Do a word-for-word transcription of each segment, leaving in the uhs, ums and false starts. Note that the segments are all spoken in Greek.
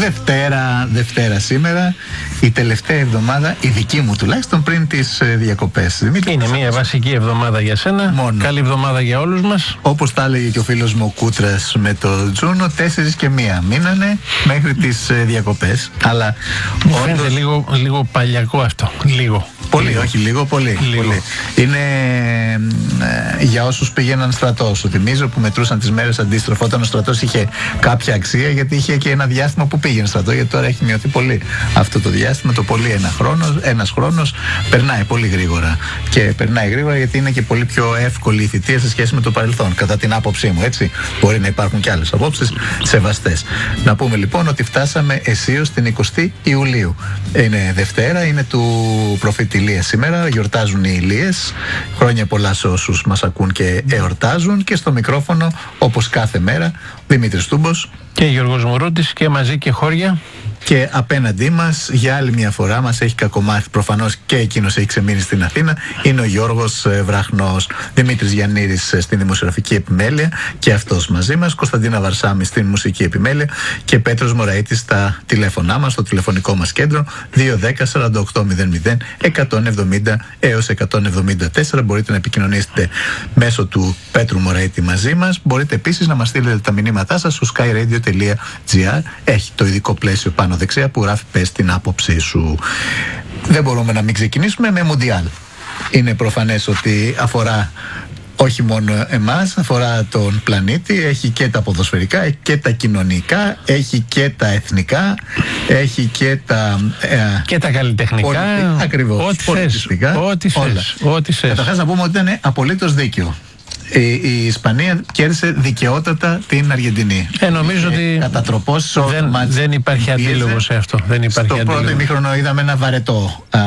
Δευτέρα, Δευτέρα σήμερα, η τελευταία εβδομάδα, η δική μου τουλάχιστον, πριν τις ε, διακοπές. Δημήτρη, είναι μια βασική εβδομάδα για σένα. Μόνο. Καλή εβδομάδα για όλους μας. Όπως τα έλεγε και ο φίλος μου ο Κούτρας με το Τζούνο, τέσσερις και μία μείνανε μέχρι τις ε, διακοπές. Αλλά μου όντως... φαίνεται λίγο, λίγο παλιακό αυτό. Λίγο. Πολύ, λίγο. όχι λίγο, πολύ. Λίγο. πολύ. Είναι ε, για όσους πήγαιναν στρατό. Σου θυμίζω που μετρούσαν τις μέρες αντίστροφα, όταν ο στρατός είχε κάποια αξία, γιατί είχε και ένα διάστημα που πήγαινε στρατό, γιατί τώρα έχει μειωθεί πολύ αυτό το διάστημα. Το πολύ ένα χρόνος, ένας χρόνος περνάει πολύ γρήγορα. Και περνάει γρήγορα γιατί είναι και πολύ πιο εύκολη η θητεία σε σχέση με το παρελθόν, κατά την άποψή μου, έτσι. Μπορεί να υπάρχουν και άλλες απόψεις σεβαστές. Να πούμε λοιπόν ότι φτάσαμε αισίως την εικοστή Ιουλίου. Είναι Δευτέρα, είναι του προφήτη Ηλία σήμερα, γιορτάζουν οι Ηλίες. Χρόνια πολλά σε όσους μας ακούν και εορτάζουν. Και στο μικρόφωνο, όπως κάθε μέρα, Δημήτρης Τούμπος και Γιώργος Μουρούτης, και μαζί και χώρια. Και απέναντί μας, για άλλη μια φορά, μας έχει κακομάθει προφανώς και εκείνος έχει ξεμείνει στην Αθήνα, είναι ο Γιώργος Βραχνός. Δημήτρης Γιαννήρης στην δημοσιογραφική επιμέλεια και αυτός μαζί μας, Κωνσταντίνα Βαρσάμι στην μουσική επιμέλεια και Πέτρος Μωραΐτης στα τηλέφωνά μας, στο τηλεφωνικό μας κέντρο δύο ένα μηδέν σαράντα οκτώ μηδέν μηδέν εκατόν εβδομήντα έως εκατόν εβδομήντα τέσσερα. Μπορείτε να επικοινωνήσετε μέσω του Πέτρου Μωραΐτη μαζί μας. Μπορείτε επίσης να μας στείλετε τα μηνύματά σας στο skyradio τελεία gr. Έχει το ειδικό πλαίσιο πάνω δεξιά που γράφει «Πες την άποψή σου». Δεν μπορούμε να μην ξεκινήσουμε με Μουντιάλ. Είναι προφανές ότι αφορά όχι μόνο εμάς, αφορά τον πλανήτη, έχει και τα ποδοσφαιρικά, έχει και τα κοινωνικά, έχει και τα εθνικά, έχει και τα... Ε, και τα καλλιτεχνικά, πολιτικά, ακριβώς, ό,τι θες, ό,τι θες, ό,τι θες. Καταρχάς να πούμε ότι ήταν απολύτως δίκαιο. Η, η Ισπανία κέρδισε δικαιότατα την Αργεντινή. Ε, νομίζω ε, ότι κατατροπός δεν, μάτς, δεν υπάρχει αντίλογο σε αυτό. Δεν υπάρχει στο αντίλογο. πρώτο ημίχρονο είδαμε ένα βαρετό α,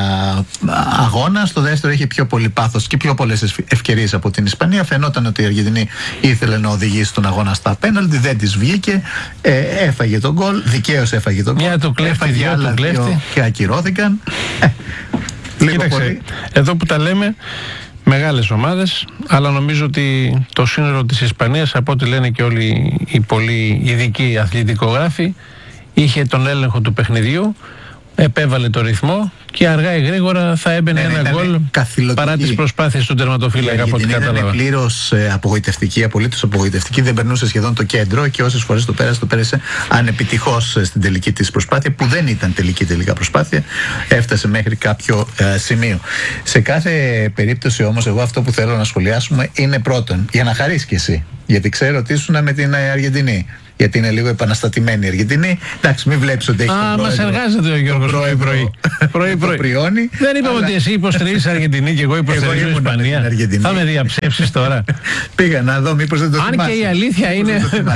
αγώνα. Στο δεύτερο είχε πιο πολύ πάθος και πιο πολλές ευκαιρίες από την Ισπανία. Φαινόταν ότι η Αργεντινή ήθελε να οδηγήσει τον αγώνα στα πέναλτι. Δεν της βγήκε. Ε, έφαγε τον γκολ. Δικαίως έφαγε τον γκολ. Μια του κλέφτη, δύο του κλέφτη. Και ακυρώθηκαν. Ε, Κοίταξε, πολύ. Εδώ που τα λέμε, μεγάλες ομάδες, αλλά νομίζω ότι το σύνολο της Ισπανίας, από ό,τι λένε και όλοι οι πολύ ειδικοί αθλητικογράφοι, είχε τον έλεγχο του παιχνιδιού, επέβαλε το ρυθμό και αργά ή γρήγορα θα έμπαινε ναι, ένα γκολ παρά τις προσπάθειες του τερματοφύλακα, από ό,τι κατάλαβα. Ήταν πλήρως ε, απογοητευτική, απολύτως απογοητευτική, δεν περνούσε σχεδόν το κέντρο και όσες φορές το πέρασε, το πέρασε ανεπιτυχώς στην τελική της προσπάθεια, που δεν ήταν τελική τελικά προσπάθεια, έφτασε μέχρι κάποιο ε, σημείο. Σε κάθε περίπτωση όμως, εγώ αυτό που θέλω να σχολιάσουμε είναι πρώτον, για να χαρείς και εσύ, γιατί ξέρω ότι ήσουν με την Αργεντινή. Γιατί είναι λίγο επαναστατημένη η Αργεντινή. Εντάξει, μην βλέπεις ότι έχει Α, τον πρόεδρο. Α, μας εργάζεται ο Γιώργος πρωί-πρωί. πρωί-πρωί. Δεν είπαμε ότι εσύ υποστηρίζεις Αργεντινή και εγώ υποστηρίζω Ισπανία. Θα με διαψεύσεις τώρα. Πήγα να δω, μήπως δεν το αν θυμάσαι. Και η αλήθεια είναι,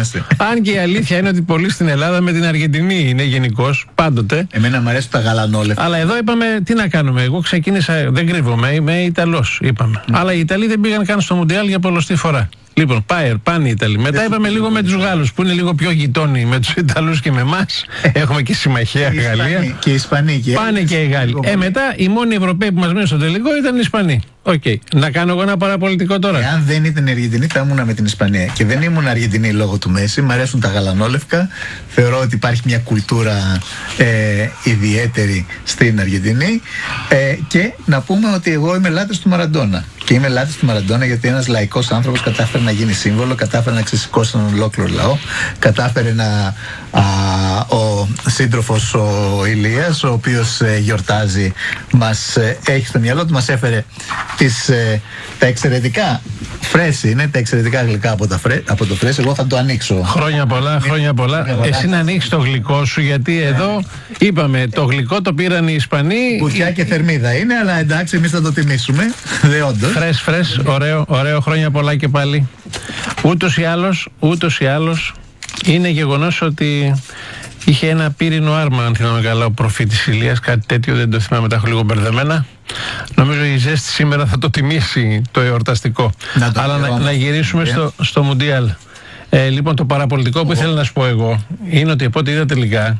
αν και η αλήθεια είναι ότι πολλοί στην Ελλάδα με την Αργεντινή είναι γενικώς, πάντοτε. Εμένα μου αρέσουν τα γαλανόλευκα. Αλλά εδώ είπαμε, τι να κάνουμε. Εγώ ξεκίνησα, δεν κρύβομαι, είμαι Ιταλός, είπαμε. Mm. Αλλά οι Ιταλοί δεν πήγαν καν στο Μουντιάλ για πολλωστή φορά. Λοιπόν, πάει, πάνε οι Ιταλοί. Μετά είπαμε λίγο με τους Γάλλους που είναι λίγο πιο γειτόνοι με τους Ιταλούς και με εμάς. Έχουμε και συμμαχία Γαλλία. Και οι Ισπανοί. Πάνε και οι Γάλλοι. Ε, μετά οι μόνοι Ευρωπαίοι που μας μένουν στο τελικό ήταν οι Ισπανοί. Οκ. Okay. Να κάνω εγώ ένα παραπολιτικό τώρα. Εάν δεν ήταν η Αργεντινή, θα ήμουν με την Ισπανία. Και δεν ήμουν Αργεντινή λόγω του Μέση. Μ' αρέσουν τα γαλανόλευκα. Θεωρώ ότι υπάρχει μια κουλτούρα ε, ιδιαίτερη στην Αργεντινή. Ε, και να πούμε ότι εγώ είμαι λάτρης του Μαραντόνα. Και είμαι λάτρης του Μαραντόνα γιατί ένας λαϊκός άνθρωπος κατάφερε να γίνει σύμβολο, κατάφερε να ξεσηκώσει έναν ολόκληρο λαό, κατάφερε να. Α, ο σύντροφος ο Ηλίας, ο οποίος ε, γιορτάζει, μας ε, έχει στο μυαλό του, μας έφερε τις, ε, τα εξαιρετικά φρέσι, είναι τα εξαιρετικά γλυκά από, τα φρέ, από το φρέσι. Εγώ θα το ανοίξω. Χρόνια πολλά, χρόνια πολλά. Εσύ να ανοίξεις το γλυκό σου, γιατί εδώ είπαμε το γλυκό το πήραν οι Ισπανοί. Κουτιά και θερμίδα είναι, αλλά εντάξει, εμείς θα το τιμήσουμε. Δε όντως. Φρέσ, φρέσ, ωραίο, ωραίο, χρόνια πολλά και πάλι. Ούτως ή άλλως, ούτως ή άλλως, είναι γεγονός ότι είχε ένα πύρινο άρμα, αν θυμάμαι καλά, ο προφήτης Ηλίας, κάτι τέτοιο, δεν το θυμάμαι, τα έχω λίγο μπερδεμένα. Νομίζω η ζέστη σήμερα θα το τιμήσει το εορταστικό. Να το Αλλά να, να γυρίσουμε στο, στο Μουντιάλ. Ε, λοιπόν, το παραπολιτικό που ήθελα να σου πω εγώ είναι ότι από ό,τι είδα τελικά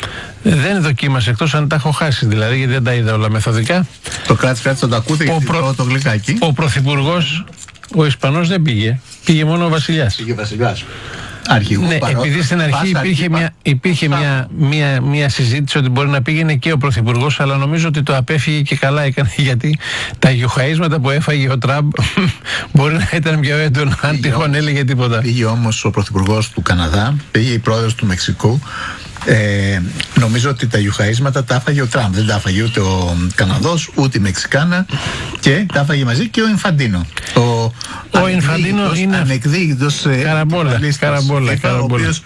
δεν δοκίμασε, εκτός αν τα έχω χάσει δηλαδή, γιατί δεν τα είδα όλα μεθοδικά. Το κράτης κράτης το τακούδι, γιατί προ... το γλυκάκι. Ο πρωθυπουργός, ο Ισπανός δεν πήγε, πήγε μόνο ο βασιλιάς. Πήγε ο βασιλιάς. αρχηγού. Ναι, παρό... επειδή στην αρχή υπήρχε, μια, υπήρχε μια, μια, μια συζήτηση ότι μπορεί να πήγαινε και ο Πρωθυπουργός, αλλά νομίζω ότι το απέφυγε και καλά έκανε, γιατί τα γιουχαίσματα που έφαγε ο Τραμπ μπορεί να ήταν πιο έντονα αν τυχόν έλεγε τίποτα. Πήγε όμως ο Πρωθυπουργός του Καναδά, πήγε η πρόεδρος του Μεξικού. Ε, νομίζω ότι τα γιουχαίσματα τα έφαγε ο Τραμπ. Δεν τα έφαγε ούτε ο Καναδός ούτε η Μεξικάνα, και τα έφαγε μαζί και ο Infantino. Ο, ο Infantino είναι ανεκδίκητος καραμπόλα, καραμπόλα, καραμπόλα. Ο οποίος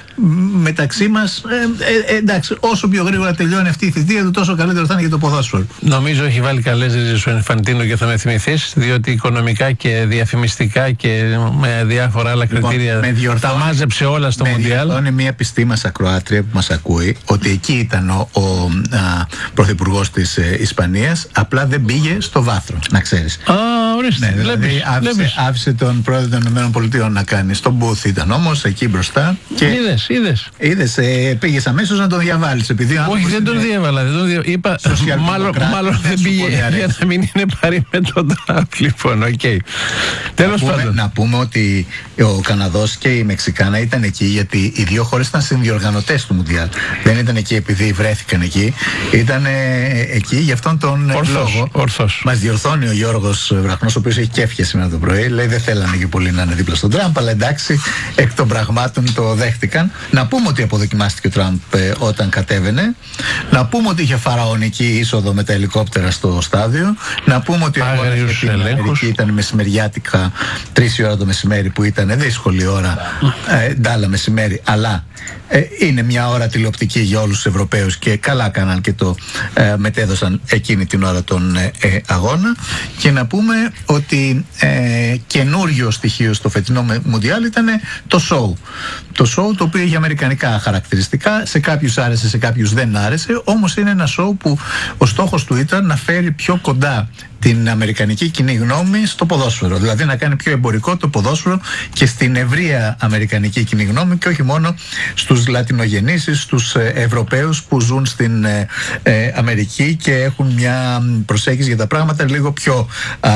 μεταξύ μας, ε, ε, εντάξει, όσο πιο γρήγορα τελειώνει αυτή η θητεία του, τόσο καλύτερο θα είναι για το ποδόσφαιρο. Νομίζω έχει βάλει καλές ρίζες ο Infantino και θα με θυμηθείς, διότι οικονομικά και διαφημιστικά και με διάφορα άλλα λοιπόν, κριτήρια τα μάζεψε όλα στο Μουντιάλ. Είναι μια πιστή μας ακροάτρια που μας ακούει ότι εκεί ήταν ο, ο α, πρωθυπουργός της ε, Ισπανίας, απλά δεν πήγε στο βάθρο, να ξέρεις. Α, ορίστε, ναι, δηλαδή βλέπεις, άφησε, βλέπεις. άφησε τον πρόεδρο των ΗΠΑ να κάνει. Στον booth ήταν όμως εκεί μπροστά. Και είδες, είδες. Είδες, ε, πήγες αμέσως να τον διαβάλεις. Επειδή όχι, δεν τον διέβαλα. Δεν τον διέβαλα. Είπα, μάλλον, μάλλον δεν πήγε για να μην είναι πάρει με τον Τραμπ. Λοιπόν, οκ. Okay. Τέλος πάντων. Να πούμε ότι ο Καναδός και η Μεξικάνα ήταν εκεί γιατί οι δύο χώρες ήταν συνδιοργανωτές του Μουντιάλ. Δεν ήταν εκεί επειδή βρέθηκαν εκεί. Ήταν εκεί για αυτόν τον ορθός, λόγο. Ορθός. Μας διορθώνει ο Γιώργος Βραχνός, ο οποίος έχει κέφια σήμερα το πρωί. Λέει δεν θέλανε και πολύ να είναι δίπλα στον Τραμπ, αλλά εντάξει, εκ των πραγμάτων το δέχτηκαν. Να πούμε ότι αποδοκιμάστηκε ο Τραμπ ε, όταν κατέβαινε. Να πούμε ότι είχε φαραωνική είσοδο με τα ελικόπτερα στο στάδιο. Να πούμε ότι ο αγώνας για την Αμερική ήταν μεσημεριάτικα, τρεις η ώρα το μεσημέρι, που ήταν δύσκολη ώρα, ε, ντάλα μεσημέρι, αλλά ε, είναι μια ώρα τηλεοπτική για όλους τους Ευρωπαίους και καλά κάναν και το ε, μετέδωσαν εκείνη την ώρα τον ε, ε, αγώνα. Και να πούμε ότι ε, καινούριο στοιχείο στο φετινό Μουντιάλ ήταν το show. Το show το οποίο είχε αμερικανικά χαρακτηριστικά, σε κάποιους άρεσε, σε κάποιους δεν άρεσε, όμως είναι ένα show που ο στόχος του ήταν να φέρει πιο κοντά την αμερικανική κοινή γνώμη στο ποδόσφαιρο. Δηλαδή να κάνει πιο εμπορικό το ποδόσφαιρο και στην ευρεία αμερικανική κοινή γνώμη και όχι μόνο στους λατινογενείς, στους Ευρωπαίους που ζουν στην ε, ε, Αμερική και έχουν μια προσέγγιση για τα πράγματα λίγο πιο α,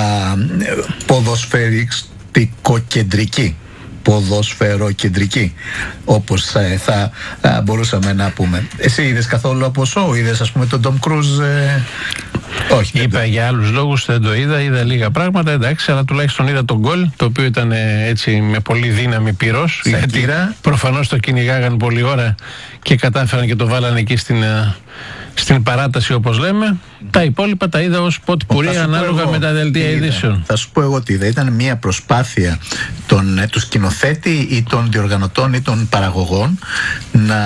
ποδοσφαιριστικοκεντρική. Ποδοσφαιροκεντρική, όπως ε, θα α, μπορούσαμε να πούμε. Εσύ είδες καθόλου από σοου, είδες ας πούμε τον Tom Cruise? Ε, όχι. Είπα για άλλους λόγους, δεν το είδα, είδα λίγα πράγματα, εντάξει, αλλά τουλάχιστον είδα τον γκολ, το οποίο ήταν ε, έτσι με πολύ δύναμη πυρός, γιατί προφανώς το κυνηγάγαν πολλή ώρα και κατάφεραν και το βάλανε εκεί στην, ε, στην παράταση, όπως λέμε. Τα υπόλοιπα τα είδα ως πότι πορεία ανάλογα εγώ, με τα δελτία ειδήσεων. Θα σου πω εγώ τι είδα. Ήταν μια προσπάθεια των, του σκηνοθέτη ή των διοργανωτών ή των παραγωγών να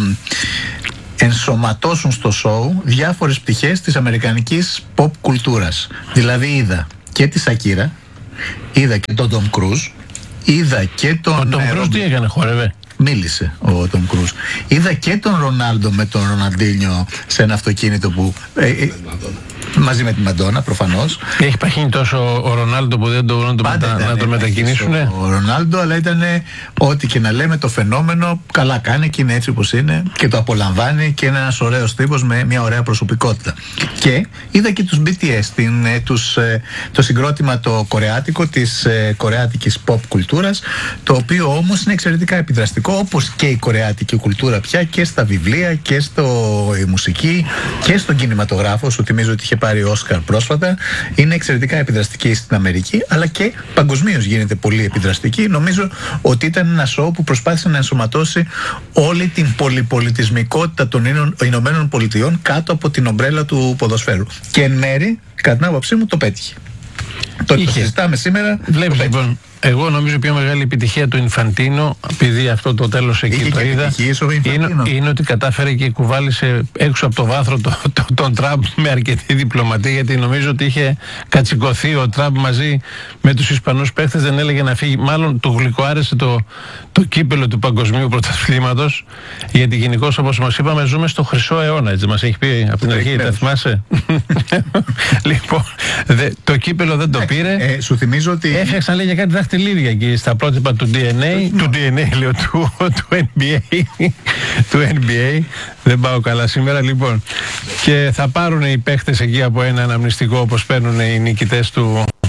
ενσωματώσουν στο σοου διάφορες πτυχές της αμερικανικής pop κουλτούρας. Δηλαδή είδα και τη Σακύρα, είδα και τον Tom Cruise, είδα και τον... Ο Tom Cruise τι έκανε, χόρευε? Μίλησε ο Τόμ Κρούζ. Είδα και τον Ρονάλντο με τον Ροναντίνιο σε ένα αυτοκίνητο που... Ε, ε, μαζί με τη Μαντόνα, προφανώς. Έχει παχύνει τόσο ο Ρονάλντο που δεν μπορούν το μετα... να το μετακινήσουν. Ο Ρονάλντο, αλλά ήταν ό,τι και να λέμε το φαινόμενο. Καλά κάνει και είναι έτσι όπως είναι και το απολαμβάνει και είναι ένας ωραίος τύπος με μια ωραία προσωπικότητα. Και είδα και τους μπι τι ες, την, τους, το συγκρότημα το κορεάτικο της κορεάτικης pop κουλτούρας, το οποίο όμως είναι εξαιρετικά επιδραστικό, όπως και η κορεάτικη κουλτούρα πια, και στα βιβλία και στο η μουσική και στον κινηματογράφο. Σου θυμίζω ότι είχε πάρει Όσκαρ πρόσφατα. Είναι εξαιρετικά επιδραστική στην Αμερική, αλλά και παγκοσμίως γίνεται πολύ επιδραστική. Νομίζω ότι ήταν ένα σοου που προσπάθησε να ενσωματώσει όλη την πολυπολιτισμικότητα των Ηνωμένων Πολιτειών κάτω από την ομπρέλα του ποδοσφαίρου. Και εν μέρη, κατά την άποψή μου, το πέτυχε. Το συζητάμε σήμερα. Βλέπεις λοιπόν, εγώ νομίζω η πιο μεγάλη επιτυχία του Ινφαντίνο, επειδή αυτό το τέλος εκεί είχε το είδα, είναι, είναι ότι κατάφερε και κουβάλισε έξω από το βάθρο το, το, τον Τραμπ με αρκετή διπλωματία, γιατί νομίζω ότι είχε κατσικωθεί ο Τραμπ μαζί με τους Ισπανούς παίχτες, δεν έλεγε να φύγει. Μάλλον του γλυκοάρεσε το, το κύπελο του παγκοσμίου πρωταθλήματος, γιατί γενικώς, όπως μας είπαμε, ζούμε στο χρυσό αιώνα, έτσι μας έχει πει από την αρχή, τα θυμάσαι? Λοιπόν, δε, το κύπελο δεν το πήρε. Ε, σου θυμίζω ότι έφτιαξαν, λέει, για κάτι δαχτυλίδια εκεί στα πρότυπα του ντι εν έι, του ντι εν έι λέω, του, του εν μπι έι, του εν μπι έι, δεν πάω καλά σήμερα, λοιπόν. Και θα πάρουν οι παίχτες εκεί από ένα αναμνηστικό, όπως παίρνουν οι νικητές του,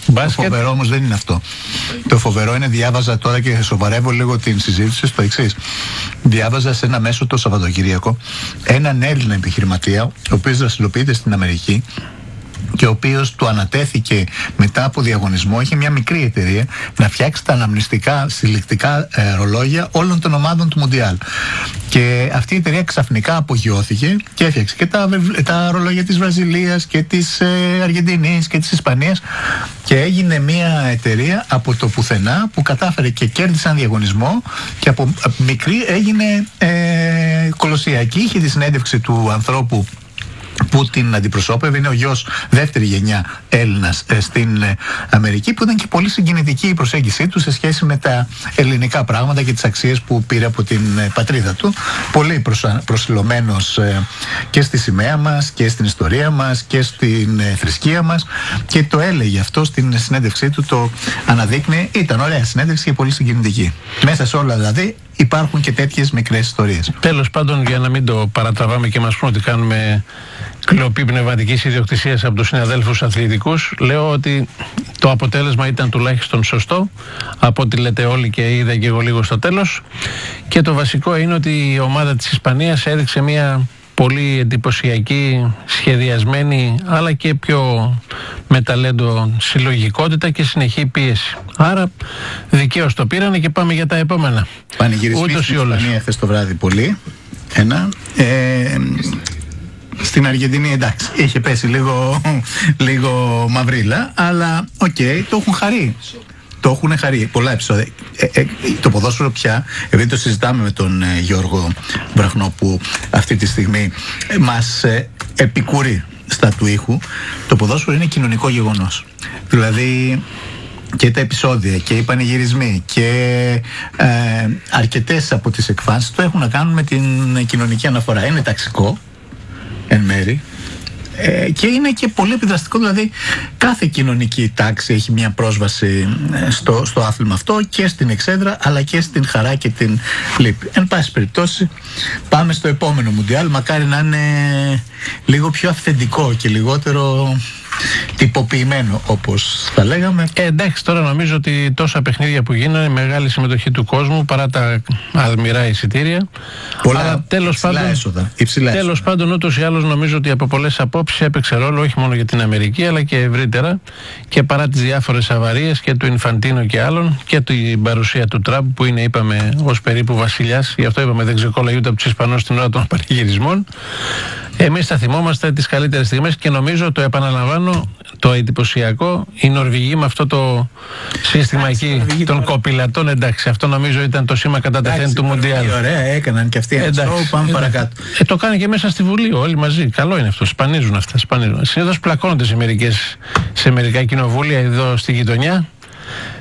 Μπάσκετ. Το φοβερό όμως δεν είναι αυτό. Το φοβερό είναι, διάβαζα τώρα και σοβαρεύω λίγο την συζήτηση στο εξής. Διάβαζα σε ένα μέσο το Σαββατοκύριακο έναν Έλληνα επιχειρηματία, ο οποίος δραστηριοποιείται στην Αμερική και ο οποίος του ανατέθηκε μετά από διαγωνισμό, είχε μια μικρή εταιρεία, να φτιάξει τα αναμνηστικά συλλεκτικά ε, ρολόγια όλων των ομάδων του Μουντιάλ. Και αυτή η εταιρεία ξαφνικά απογειώθηκε και έφτιαξε και τα, τα ρολόγια της Βραζιλίας και της ε, Αργεντινής και της Ισπανίας, και έγινε μια εταιρεία από το πουθενά που κατάφερε και κέρδισε έναν διαγωνισμό και από μικρή έγινε ε, κολοσσιακή. Είχε τη συνέντευξη του ανθρώπου που την αντιπροσώπευε, είναι ο γιος δεύτερη γενιά Έλληνας ε, στην ε, Αμερική, που ήταν και πολύ συγκινητική η προσέγγιση του σε σχέση με τα ελληνικά πράγματα και τις αξίες που πήρε από την ε, πατρίδα του. Πολύ προσα, προσιλωμένος ε, και στη σημαία μας και στην ιστορία μας και στην ε, θρησκεία μας, και το έλεγε αυτό στην συνέντευξή του, το αναδείκνυε. Ήταν ωραία συνέντευξη και πολύ συγκινητική. Μέσα σε όλα δηλαδή υπάρχουν και τέτοιες μικρές ιστορίες. Τέλος πάντων, για να μην το παρατραβάμε και μας πούμε ότι κάνουμε κλοπή πνευματικής ιδιοκτησίας από τους συναδέλφους αθλητικούς, λέω ότι το αποτέλεσμα ήταν τουλάχιστον σωστό από ό,τι λέτε όλοι και είδα και εγώ λίγο στο τέλος, και το βασικό είναι ότι η ομάδα της Ισπανίας έδειξε μια πολύ εντυπωσιακή, σχεδιασμένη, αλλά και πιο με ταλέντο συλλογικότητα και συνεχή πίεση. Άρα δικαίως το πήρανε και πάμε για τα επόμενα. Πανηγυρισμή στην Ισπανία χθες το βράδυ πολύ. Ένα. Ε, στην Αργεντινή εντάξει, είχε πέσει λίγο, λίγο μαυρίλα, αλλά οκ, okay, το έχουν χαρεί. Το έχουν χαρεί πολλά επεισόδια. Ε, ε, το ποδόσφαιρο πια, επειδή το συζητάμε με τον ε, Γιώργο Βραχνό, που αυτή τη στιγμή ε, μας ε, επικουρεί στα του ήχου, το ποδόσφαιρο είναι κοινωνικό γεγονός. Δηλαδή και τα επεισόδια και οι πανηγυρισμοί και ε, αρκετές από τις εκφάνσεις το έχουν να κάνουν με την κοινωνική αναφορά. Είναι ταξικό εν μέρη, Ε, και είναι και πολύ επιδραστικό, δηλαδή κάθε κοινωνική τάξη έχει μια πρόσβαση στο, στο άθλημα αυτό, και στην εξέδρα αλλά και στην χαρά και την λύπη. Εν πάση περιπτώσει, πάμε στο επόμενο Μουντιάλ, μακάρι να είναι λίγο πιο αυθεντικό και λιγότερο τυποποιημένο, όπως θα λέγαμε. Ε, εντάξει, τώρα νομίζω ότι τόσα παιχνίδια που γίνανε, μεγάλη συμμετοχή του κόσμου παρά τα αδμηρά εισιτήρια. Πολλά αλλά τέλος υψηλά πάντων, έσοδα. Υψηλά τέλος έσοδα. πάντων, ούτως ή άλλως νομίζω ότι από πολλές απόψεις έπαιξε ρόλο όχι μόνο για την Αμερική αλλά και ευρύτερα, και παρά τις διάφορες αβαρίες και του Ινφαντίνο και άλλων, και την παρουσία του Τραμπ που είναι, είπαμε, ως περίπου βασιλιάς, γι' αυτό είπαμε δεν ξεκόλλαγε ούτε από τους Ισπανούς στην ώρα των πανηγυρισμών. Εμείς θα θυμόμαστε τις καλύτερες στιγμές, και νομίζω, το επαναλαμβάνω, το εντυπωσιακό, οι Νορβηγοί με αυτό το σύστημα εκεί των κοπηλατών, εντάξει, αυτό νομίζω ήταν το σήμα κατά τεθέν του Μουντιάλ. Ωραία, έκαναν και αυτοί. Εντάξει, show, πάμε εντάξει. παρακάτω. Ε, το κάνει και μέσα στη Βουλή, όλοι μαζί. Καλό είναι αυτό. Σπανίζουν αυτά. Σπανίζουν. Συνήθως πλακώνονται σε, μερικές, σε μερικά κοινοβούλια εδώ στη γειτονιά.